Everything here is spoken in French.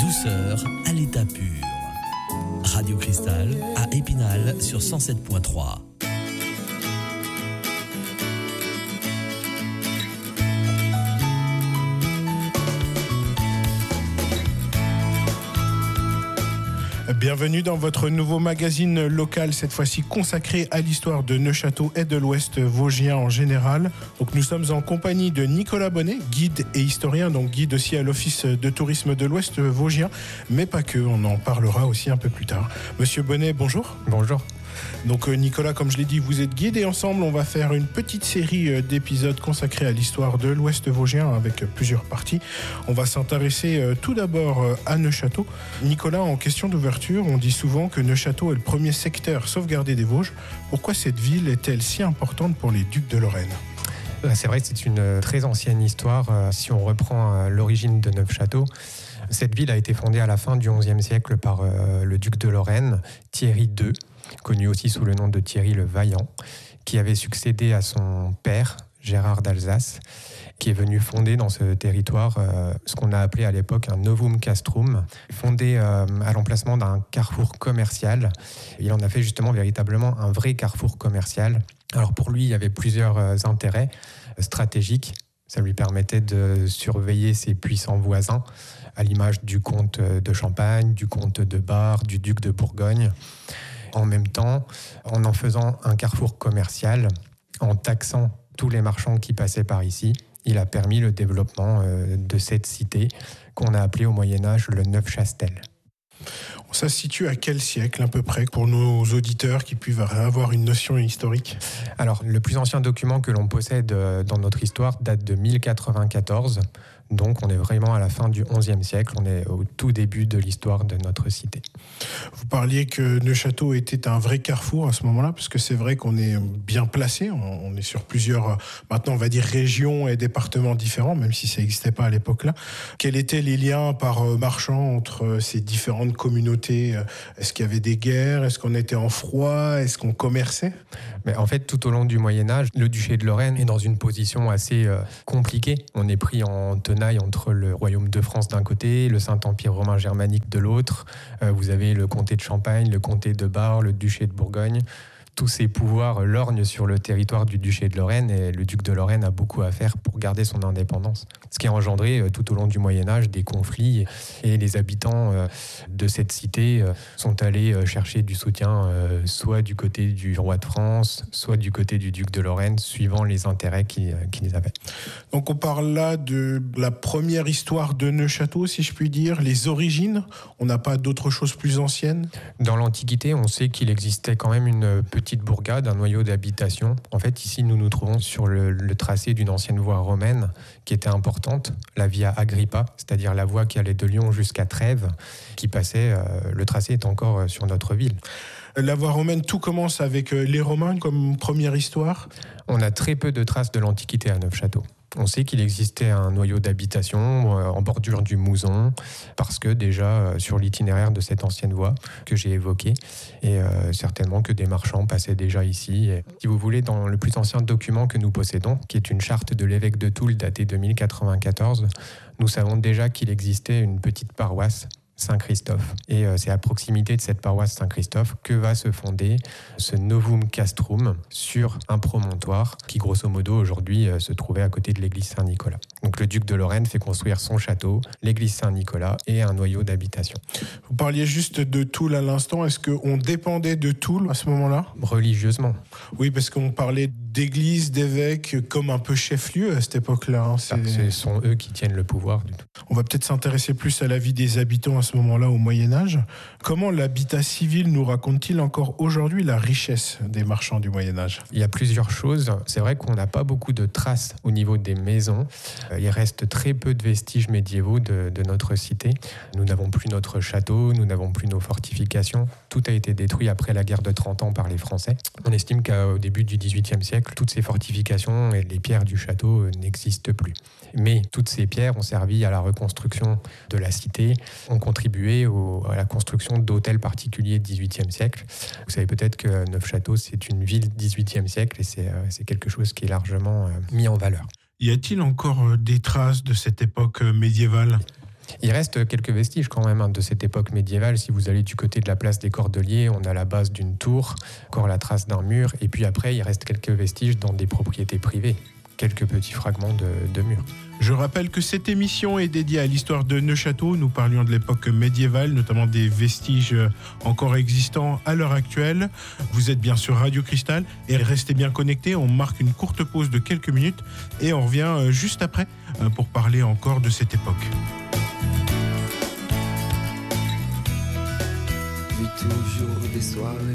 douceur à l'état pur. Radio Cristal à Épinal sur 107.3. Bienvenue dans votre nouveau magazine local, cette fois-ci consacré à l'histoire de Neufchâteau et de l'Ouest vosgien en général. Donc nous sommes en compagnie de Nicolas Bonnet, guide et historien, donc guide aussi à l'Office de tourisme de l'Ouest vosgien, mais pas que, on en parlera aussi un peu plus tard. Monsieur Bonnet, bonjour. Bonjour. Donc Nicolas, comme je l'ai dit, vous êtes guide et ensemble on va faire une petite série d'épisodes consacrés à l'histoire de l'Ouest vosgien avec plusieurs parties. On va s'intéresser tout d'abord à Neufchâteau. Nicolas, en question d'ouverture, on dit souvent que Neufchâteau est le premier secteur sauvegardé des Vosges. Pourquoi cette ville est-elle si importante pour les ducs de Lorraine ? C'est vrai que c'est une très ancienne histoire. Si on reprend l'origine de Neufchâteau, cette ville a été fondée à la fin du XIe siècle par le duc de Lorraine, Thierry II, connu aussi sous le nom de Thierry le Vaillant, qui avait succédé à son père, Gérard d'Alsace, qui est venu fonder dans ce territoire ce qu'on a appelé à l'époque un novum castrum, fondé à l'emplacement d'un carrefour commercial. Il en a fait justement véritablement un vrai carrefour commercial. Alors pour lui, il y avait plusieurs intérêts stratégiques. Ça lui permettait de surveiller ses puissants voisins, à l'image du comte de Champagne, du comte de Bar, du duc de Bourgogne. En même temps, en faisant un carrefour commercial, en taxant tous les marchands qui passaient par ici, il a permis le développement de cette cité qu'on a appelée au Moyen-Âge le Neufchâtel. Ça se situe à quel siècle à peu près pour nos auditeurs qui puissent avoir une notion historique ? Alors, le plus ancien document que l'on possède dans notre histoire date de 1094. Donc, on est vraiment à la fin du XIe siècle. On est au tout début de l'histoire de notre cité. Vous parliez que Neufchâteau était un vrai carrefour à ce moment-là, parce que c'est vrai qu'on est bien placé. On est sur plusieurs, maintenant on va dire régions et départements différents, même si ça n'existait pas à l'époque-là. Quels étaient les liens par marchand entre ces différentes communautés ? Est-ce qu'il y avait des guerres ? Est-ce qu'on était en froid ? Est-ce qu'on commerçait ? Mais en fait, tout au long du Moyen-Âge, le duché de Lorraine est dans une position assez compliquée. On est pris en tenaille entre le royaume de France d'un côté, le Saint-Empire romain germanique de l'autre. Vous avez le comté de Champagne, le comté de Bar, le duché de Bourgogne. Tous ces pouvoirs lorgnent sur le territoire du duché de Lorraine et le duc de Lorraine a beaucoup à faire pour garder son indépendance. Ce qui a engendré tout au long du Moyen-Âge des conflits et les habitants de cette cité sont allés chercher du soutien soit du côté du roi de France, soit du côté du duc de Lorraine, suivant les intérêts qu'ils avaient. Donc on parle là de la première histoire de Neufchâteau, si je puis dire, les origines. On n'a pas d'autres choses plus anciennes ? Dans l'Antiquité, on sait qu'il existait quand même une petite bourgade, un noyau d'habitation. En fait, ici, nous nous trouvons sur le tracé d'une ancienne voie romaine qui était importante, la Via Agrippa, c'est-à-dire la voie qui allait de Lyon jusqu'à Trèves, qui passait, le tracé est encore sur notre ville. La voie romaine, tout commence avec les Romains comme première histoire ? On a très peu de traces de l'Antiquité à Neufchâteau. On sait qu'il existait un noyau d'habitation en bordure du Mouzon, parce que déjà sur l'itinéraire de cette ancienne voie que j'ai évoquée, et certainement que des marchands passaient déjà ici. Et, si vous voulez, dans le plus ancien document que nous possédons, qui est une charte de l'évêque de Toul datée de 1094, nous savons déjà qu'il existait une petite paroisse Saint-Christophe. Et c'est à proximité de cette paroisse Saint-Christophe que va se fonder ce Novum Castrum sur un promontoire qui, grosso modo, aujourd'hui se trouvait à côté de l'église Saint-Nicolas. Donc le duc de Lorraine fait construire son château, l'église Saint-Nicolas et un noyau d'habitation. Vous parliez juste de Toul à l'instant. Est-ce qu'on dépendait de Toul à ce moment-là ? Religieusement. Oui, parce qu'on parlait d'église, d'évêque, comme un peu chef-lieu à cette époque-là. Ce sont eux qui tiennent le pouvoir du tout. On va peut-être s'intéresser plus à la vie des habitants à ce moment-là, au Moyen-Âge. Comment l'habitat civil nous raconte-t-il encore aujourd'hui la richesse des marchands du Moyen-Âge ? Il y a plusieurs choses. C'est vrai qu'on n'a pas beaucoup de traces au niveau des maisons. Il reste très peu de vestiges médiévaux de notre cité. Nous n'avons plus notre château, nous n'avons plus nos fortifications. Tout a été détruit après la guerre de 30 ans par les Français. On estime qu'au début du XVIIIe siècle, toutes ces fortifications et les pierres du château n'existent plus. Mais toutes ces pierres ont servi à la reconstruction de la cité, ont contribué à la construction d'hôtels particuliers du XVIIIe siècle. Vous savez peut-être que Neufchâteau, c'est une ville du XVIIIe siècle et c'est quelque chose qui est largement mis en valeur. Y a-t-il encore des traces de cette époque médiévale ? Il reste quelques vestiges quand même de cette époque médiévale. Si vous allez du côté de la place des Cordeliers, on a la base d'une tour, encore la trace d'un mur, et puis après il reste quelques vestiges dans des propriétés privées, quelques petits fragments de murs. Je rappelle que cette émission est dédiée à l'histoire de Neufchâteau. Nous parlions de l'époque médiévale, notamment des vestiges encore existants à l'heure actuelle. Vous êtes bien sur Radio Cristal et restez bien connectés. On marque une courte pause de quelques minutes et on revient juste après pour parler encore de cette époque. Toujours des soirées